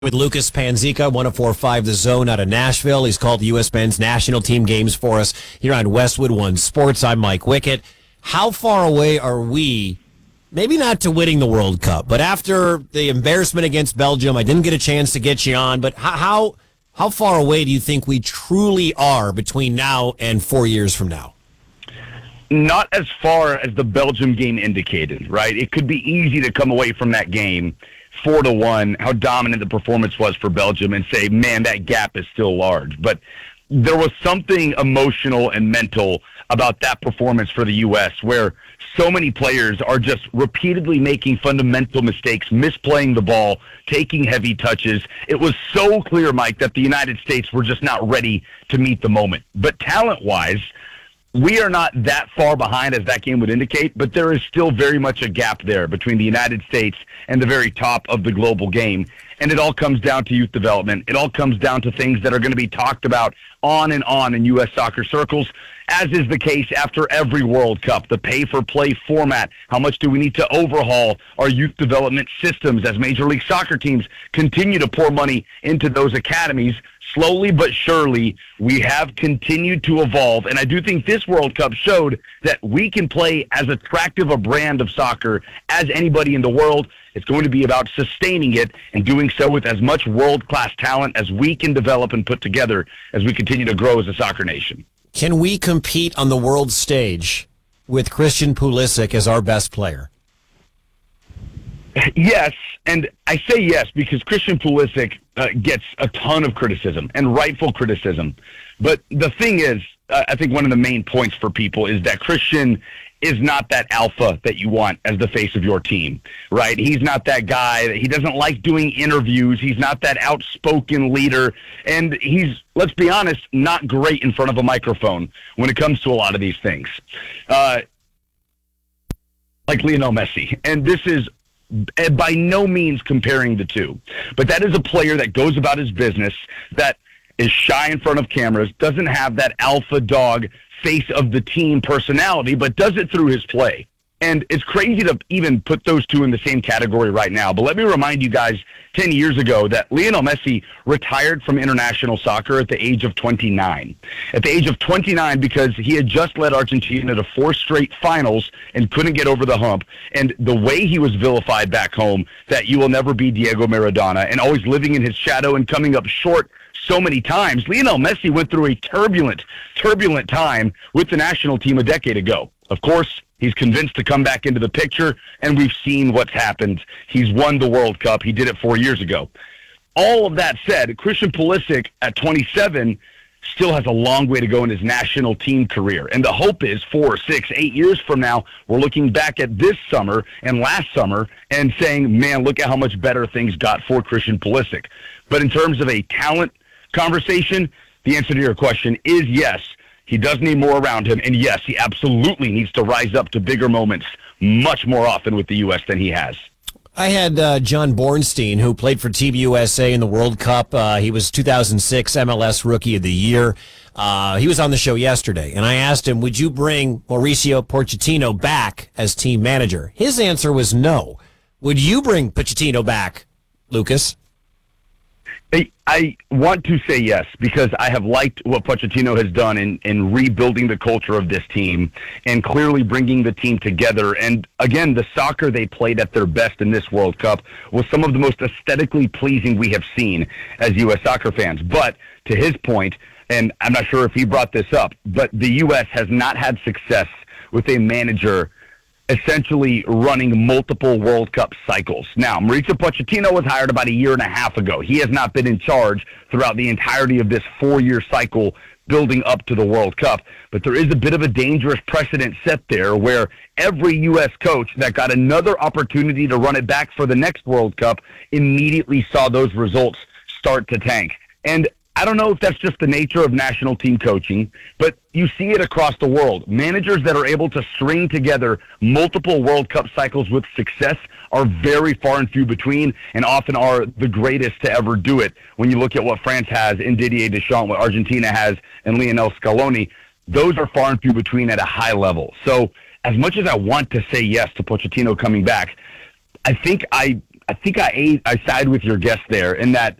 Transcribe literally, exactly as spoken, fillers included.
With Lucas Panzica, one oh four point five The Zone out of Nashville. He's called the U S men's national team games for us here on Westwood One Sports. I'm Mike Wickett. How far away are we, maybe not to winning the World Cup, but after the embarrassment against Belgium, I didn't get a chance to get you on, but how how, how far away do you think we truly are between now and four years from now? Not as far as the Belgium game indicated, right? It could be easy to come away from that game four to one, how dominant the performance was for Belgium, and say, man, that gap is still large. But there was something emotional and mental about that performance for the U S where so many players are just repeatedly making fundamental mistakes, misplaying the ball, taking heavy touches. It was so clear, Mike, that the United States were just not ready to meet the moment. But talent-wise, we are not that far behind as that game would indicate, but there is still very much a gap there between the United States and the very top of the global game. And it all comes down to youth development. It all comes down to things that are going to be talked about on and on in U S soccer circles, as is the case after every World Cup. The pay-for-play format, how much do we need to overhaul our youth development systems as Major League Soccer teams continue to pour money into those academies. Slowly but surely, we have continued to evolve, and I do think this World Cup showed that we can play as attractive a brand of soccer as anybody in the world. It's going to be about sustaining it and doing so with as much world-class talent as we can develop and put together as we continue to grow as a soccer nation. Can we compete on the world stage with Christian Pulisic as our best player? Yes, and I say yes because Christian Pulisic uh, gets a ton of criticism, and rightful criticism. But the thing is, uh, I think one of the main points for people is that Christian is not that alpha that you want as the face of your team, right? He's not that guy. He doesn't like doing interviews. He's not that outspoken leader. And he's, let's be honest, not great in front of a microphone when it comes to a lot of these things. Uh, like Lionel Messi. And this is by no means comparing the two. But that is a player that goes about his business, that is shy in front of cameras, doesn't have that alpha dog face of the team personality, but does it through his play. And it's crazy to even put those two in the same category right now. But let me remind you guys, ten years ago, that Lionel Messi retired from international soccer at the age of twenty-nine. At the age of twenty-nine, because he had just led Argentina to four straight finals and couldn't get over the hump. And the way he was vilified back home, that you will never be Diego Maradona, and always living in his shadow and coming up short so many times. Lionel Messi went through a turbulent, turbulent time with the national team a decade ago. Of course, he's convinced to come back into the picture, and we've seen what's happened. He's won the World Cup. He did it four years ago. All of that said, Christian Pulisic at twenty-seven still has a long way to go in his national team career. And the hope is four, six, eight years from now, we're looking back at this summer and last summer and saying, man, look at how much better things got for Christian Pulisic. But in terms of a talent conversation, the answer to your question is yes. He does need more around him, and yes, he absolutely needs to rise up to bigger moments much more often with the U S than he has. I had uh, John Bornstein, who played for Team U S A in the World Cup. Uh, he was two thousand six M L S Rookie of the Year. Uh, he was on the show yesterday, and I asked him, would you bring Mauricio Pochettino back as team manager? His answer was no. Would you bring Pochettino back, Lucas? I want to say yes, because I have liked what Pochettino has done in, in rebuilding the culture of this team and clearly bringing the team together. And again, the soccer they played at their best in this World Cup was some of the most aesthetically pleasing we have seen as U S soccer fans. But to his point, and I'm not sure if he brought this up, but the U S has not had success with a manager essentially running multiple World Cup cycles. Now, Mauricio Pochettino was hired about a year and a half ago. He has not been in charge throughout the entirety of this four-year cycle building up to the World Cup. But there is a bit of a dangerous precedent set there where every U S coach that got another opportunity to run it back for the next World Cup immediately saw those results start to tank. And I don't know if that's just the nature of national team coaching, but you see it across the world. Managers that are able to string together multiple World Cup cycles with success are very far and few between, and often are the greatest to ever do it. When you look at what France has in Didier Deschamps, what Argentina has in Lionel Scaloni, those are far and few between at a high level. So as much as I want to say yes to Pochettino coming back, I think I I think I I side with your guest there in that